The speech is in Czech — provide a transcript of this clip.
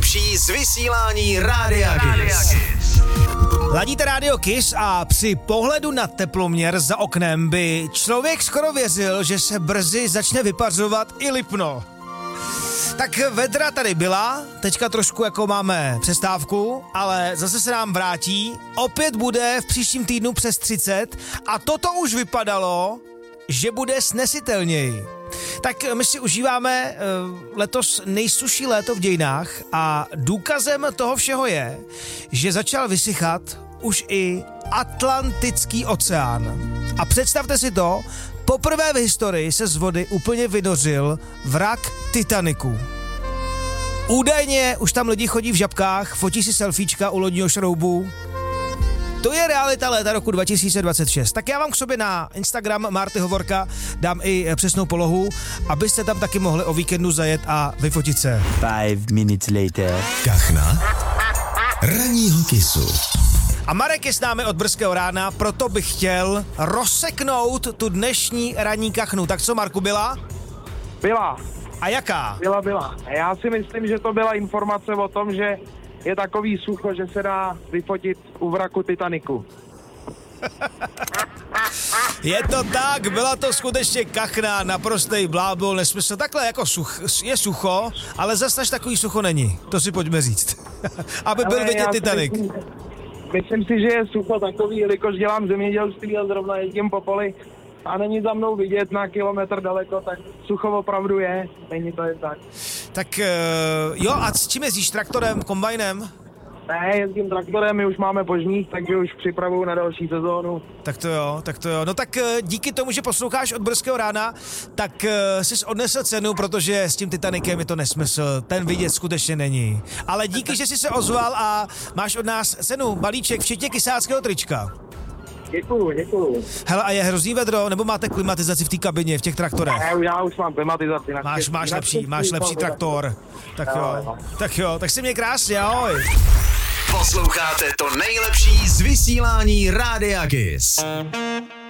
nejlepší z vysílání Rádia Kiss. Ladíte Rádio Kiss a při pohledu na teploměr za oknem by člověk skoro věřil, že se brzy začne vypařovat i Lipno. Tak vedra tady byla, teďka trošku jako máme přestávku, ale zase se nám vrátí. Opět bude v příštím týdnu přes 30 a toto už vypadalo, že bude snesitelněji. Tak my si užíváme letos nejsušší léto v dějinách a důkazem toho všeho je, že začal vysychat už i Atlantický oceán. A představte si to, poprvé v historii se z vody úplně vynořil vrak Titaniku. Údajně už tam lidi chodí v žabkách, fotí si selfiečka u lodního šroubu. To je realita léta roku 2026. Tak já vám k sobě na Instagram Marty Hovorka dám i přesnou polohu, abyste tam taky mohli o víkendu zajet a vyfotit se. 5 minutes later. Kachna ranního Kissu. A Marek je s námi od brzkého rána, proto bych chtěl rozseknout tu dnešní ranní kachnu. Tak co, Marku, byla? Byla. A jaká? Byla. Já si myslím, že to byla informace o tom, že je takový sucho, že se dá vyfotit u vraku Titaniku. Je to tak, byla to skutečně kachna, naprostej blábol, nesmysl. Takhle jako je sucho, ale zas až takový sucho není. To si pojďme říct. Aby byl vidět Titanic. Myslím si, že je sucho takový, jelikož dělám zemědělství a zrovna jezdím po poli a není za mnou vidět na kilometr daleko, tak sucho opravdu je, není to jen tak. Tak jo, a s čím jezdíš? Traktorem, kombajnem? Ne, jezdím traktorem, my už máme požník, takže už připravuju na další sezónu. Tak to jo. No tak díky tomu, že posloucháš od brzkého rána, tak jsi odnesl cenu, protože s tím Titanicem je to nesmysl. Ten vidět skutečně není. Ale díky, že jsi se ozval a máš od nás cenu, balíček, včetně kysáckého trička. Děkuju. Hele, a je hrozný vedro, nebo máte klimatizaci v té kabině, v těch traktorech? Ne, já už mám klimatizaci. Máš lepší traktor. Tak jo, tak si mě krásně, ahoj. Posloucháte to nejlepší z vysílání Rádia Kiss.